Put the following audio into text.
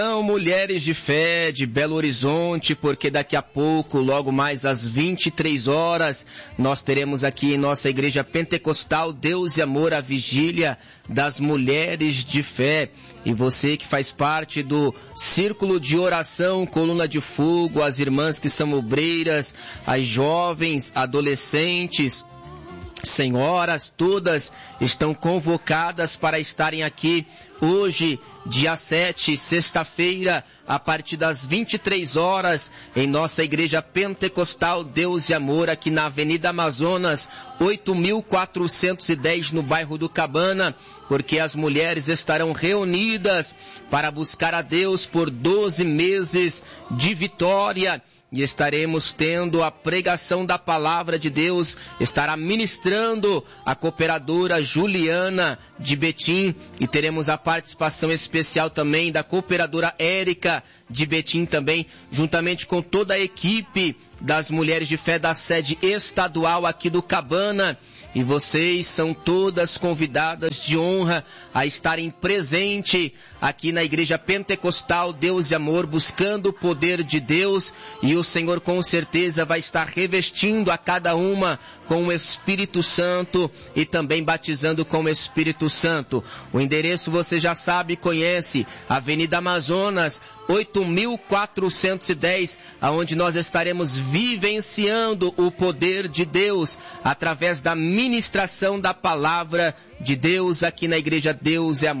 Mulheres de fé de Belo Horizonte, porque daqui a pouco, logo mais às 23 horas, nós teremos aqui em nossa igreja pentecostal Deus e Amor, a vigília das mulheres de fé. E você que faz parte do círculo de oração, coluna de fogo, as irmãs que são obreiras, as jovens, adolescentes, senhoras, todas estão convocadas para estarem aqui hoje, dia 7, sexta-feira, a partir das 23 horas, em nossa igreja pentecostal Deus e Amor, aqui na Avenida Amazonas, 8.410, no bairro do Cabana, porque as mulheres estarão reunidas para buscar a Deus por 12 meses de vitória. E estaremos tendo a pregação da palavra de Deus, estará ministrando a cooperadora Juliana de Betim, e teremos a participação especial também da cooperadora Érica de Betim também, juntamente com toda a equipe das mulheres de fé da sede estadual aqui do Cabana. E vocês são todas convidadas de honra a estarem presentes aqui na igreja pentecostal Deus e Amor, buscando o poder de Deus, e o Senhor com certeza vai estar revestindo a cada uma com o Espírito Santo e também batizando com o Espírito Santo. O endereço você já sabe, conhece, Avenida Amazonas, 8.410, aonde nós estaremos vivenciando o poder de Deus através da ministração da palavra de Deus aqui na igreja Deus e Amor.